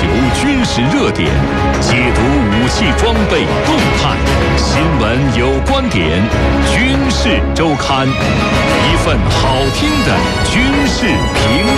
球军事热点，解读武器装备动态，新闻有观点，军事周刊，一份好听的军事评